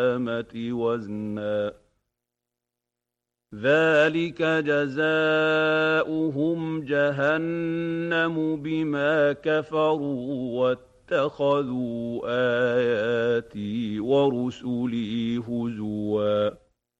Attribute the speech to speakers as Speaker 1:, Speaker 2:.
Speaker 1: وزنا ذلك جزاؤهم جهنم بما كفروا واتخذوا آياتي ورسلي هزوا